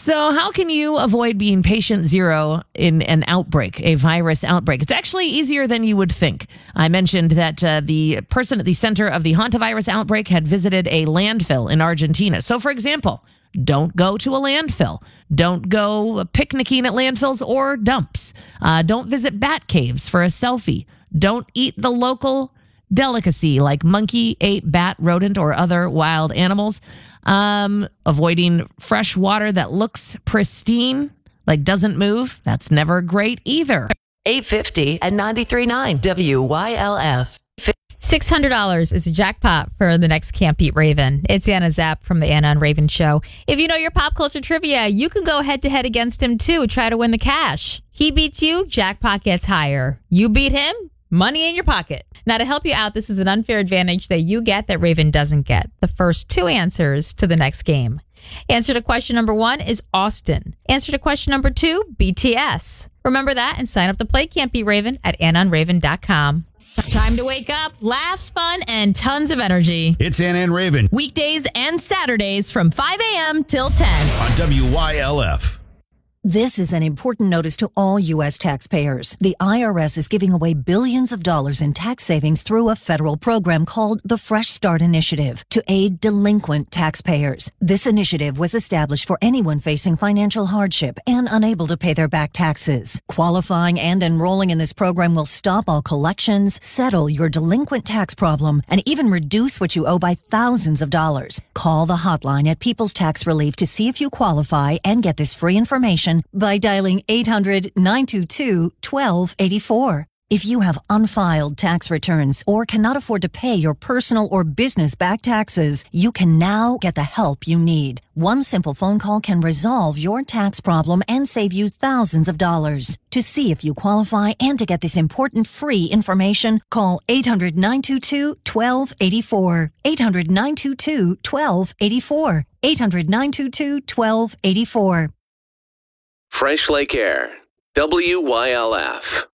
So how can you avoid being patient zero in an outbreak, a virus outbreak? It's actually easier than you would think. I mentioned that the person at the center of the hantavirus outbreak had visited a landfill in Argentina. So, for example, don't go to a landfill. Don't go picnicking at landfills or dumps. Don't visit bat caves for a selfie. Don't eat the local delicacy like monkey, ape, bat, rodent, or other wild animals. Avoiding fresh water that looks pristine, like doesn't move. That's never great either. 850 and 93.9 WYLF. $600 is a jackpot for the next Can't Beat Raven. It's Anna Zapp from the Anna and Raven Show. If you know your pop culture trivia, you can go head to head against him too. Try to win the cash. He beats you, jackpot gets higher. You beat him, money in your pocket. Now, to help you out, this is an unfair advantage that you get that Raven doesn't get. The first two answers to the next game. Answer to question number 1 is Austin. Answer to question number 2, BTS. Remember that and sign up to play Can't Beat Raven at AnnaandRaven.com. Time to wake up, laughs, fun, and tons of energy. It's Anna and Raven Weekdays and Saturdays from 5 a.m. till 10. on WYLF. This is an important notice to all U.S. taxpayers. The IRS is giving away billions of dollars in tax savings through a federal program called the Fresh Start Initiative to aid delinquent taxpayers. This initiative was established for anyone facing financial hardship and unable to pay their back taxes. Qualifying and enrolling in this program will stop all collections, settle your delinquent tax problem, and even reduce what you owe by thousands of dollars. Call the hotline at People's Tax Relief to see if you qualify and get this free information by dialing 800-922-1284. If you have unfiled tax returns or cannot afford to pay your personal or business back taxes, you can now get the help you need. One simple phone call can resolve your tax problem and save you thousands of dollars. To see if you qualify and to get this important free information, call 800-922-1284. 800-922-1284. 800-922-1284. Fresh Lake Air, WYLF.